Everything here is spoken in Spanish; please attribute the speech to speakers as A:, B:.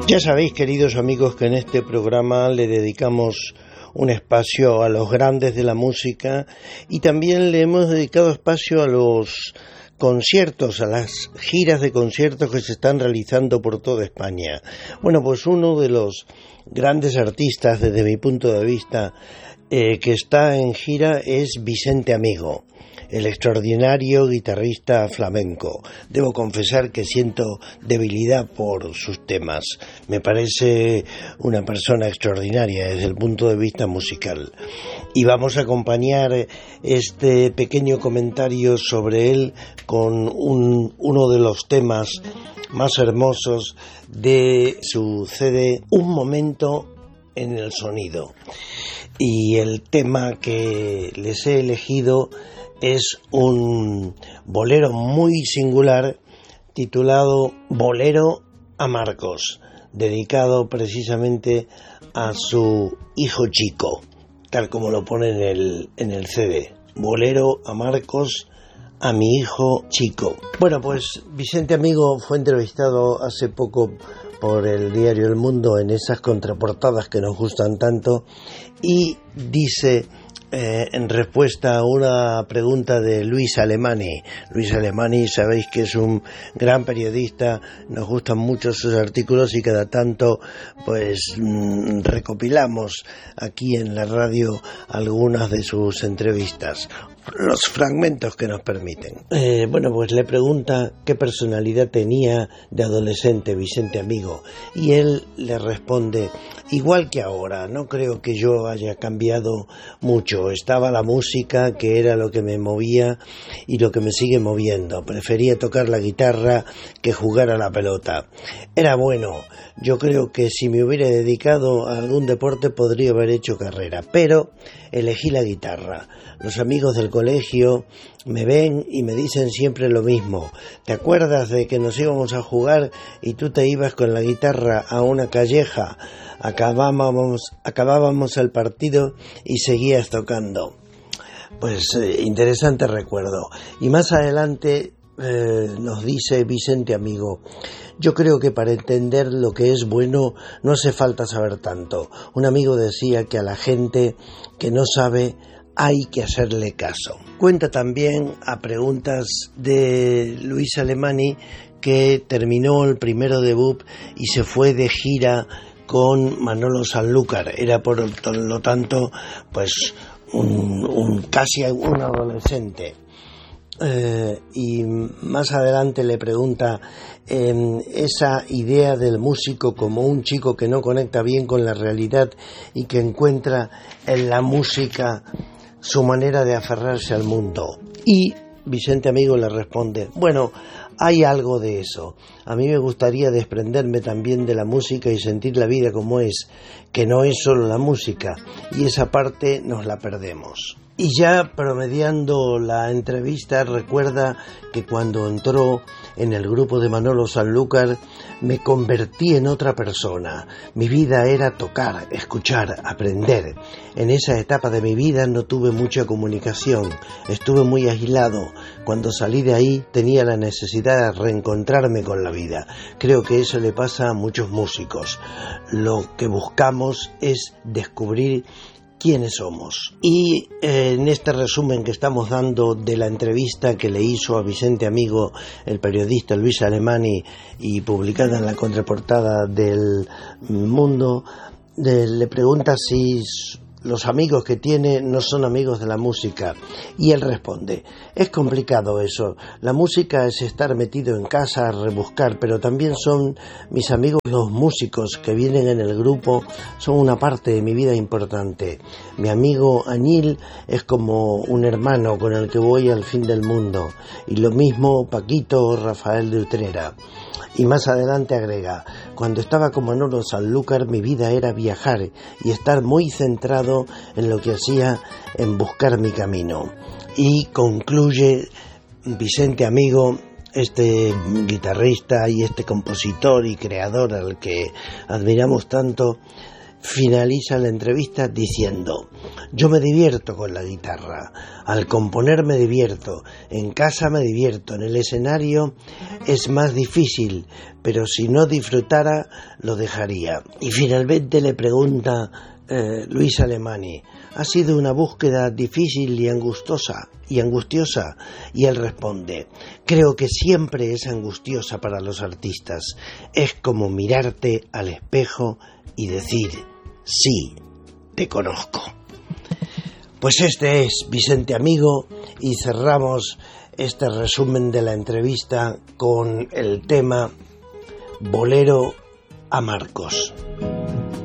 A: Ya sabéis, queridos amigos, que en este programa le dedicamos un espacio a los grandes de la música y también le hemos dedicado espacio a los conciertos, a las giras de conciertos que se están realizando por toda España. Bueno, pues uno de los grandes artistas, desde mi punto de vista, que está en gira es Vicente Amigo, el extraordinario guitarrista flamenco. Debo confesar que siento debilidad por sus temas. Me parece una persona extraordinaria desde el punto de vista musical. Y vamos a acompañar este pequeño comentario sobre él con uno de los temas más hermosos de su CD, Un momento en el sonido. Y el tema que les he elegido es un bolero muy singular titulado Bolero a Marcos, dedicado precisamente a su hijo chico, tal como lo pone en el CD. Bolero a Marcos, a mi hijo chico. Bueno, pues Vicente Amigo fue entrevistado hace poco por el diario El Mundo en esas contraportadas que nos gustan tanto y dice, en respuesta a una pregunta de Luis Alemany. Luis Alemany, sabéis que es un gran periodista, nos gustan mucho sus artículos y cada tanto pues recopilamos aquí en la radio algunas de sus entrevistas, los fragmentos que nos permiten. Bueno, pues le pregunta qué personalidad tenía de adolescente Vicente Amigo y él le responde, igual que ahora, no creo que yo haya cambiado mucho, estaba la música que era lo que me movía y lo que me sigue moviendo, prefería tocar la guitarra que jugar a la pelota, era bueno, yo creo que si me hubiera dedicado a algún deporte podría haber hecho carrera, pero elegí la guitarra. Los amigos del colegio me ven y me dicen siempre lo mismo. ¿Te acuerdas de que nos íbamos a jugar y tú te ibas con la guitarra a una calleja? Acabábamos el partido y seguías tocando. Pues interesante recuerdo. Y más adelante nos dice Vicente Amigo, yo creo que para entender lo que es bueno no hace falta saber tanto. Un amigo decía que a la gente que no sabe hay que hacerle caso. Cuenta también a preguntas de Luis Alemany que terminó el primero debut y se fue de gira con Manolo Sanlúcar. Era por lo tanto pues casi un adolescente. Y más adelante le pregunta esa idea del músico como un chico que no conecta bien con la realidad y que encuentra en la música su manera de aferrarse al mundo. Y Vicente Amigo le responde, bueno, hay algo de eso. A mí me gustaría desprenderme también de la música y sentir la vida como es, que no es solo la música, y esa parte nos la perdemos. Y ya promediando la entrevista, recuerda que cuando entró en el grupo de Manolo Sanlúcar me convertí en otra persona. Mi vida era tocar, escuchar, aprender. En esa etapa de mi vida no tuve mucha comunicación, estuve muy aislado. Cuando salí de ahí tenía la necesidad de reencontrarme con la vida. Creo que eso le pasa a muchos músicos. Lo que buscamos es descubrir quiénes somos. Y en este resumen que estamos dando de la entrevista que le hizo a Vicente Amigo el periodista Luis Alemany y publicada en la contraportada del Mundo, le pregunta si los amigos que tiene no son amigos de la música y él responde, es complicado eso, la música es estar metido en casa a rebuscar, pero también son mis amigos los músicos que vienen en el grupo, son una parte de mi vida importante. Mi amigo Añil es como un hermano con el que voy al fin del mundo, y lo mismo Paquito o Rafael de Utrera. Y más adelante agrega, cuando estaba con Manolo Sanlúcar mi vida era viajar y estar muy centrado en lo que hacía, en buscar mi camino. Y concluye Vicente Amigo, este guitarrista y este compositor y creador al que admiramos tanto, finaliza la entrevista diciendo: yo me divierto con la guitarra, al componer me divierto, en casa me divierto, en el escenario es más difícil, pero si no disfrutara lo dejaría. Y finalmente le pregunta Luis Alemany: ¿ha sido una búsqueda difícil y angustiosa? Y él responde: creo que siempre es angustiosa para los artistas. Es como mirarte al espejo y decir: sí, te conozco. Pues este es Vicente Amigo, y cerramos este resumen de la entrevista con el tema Bolero a Marcos.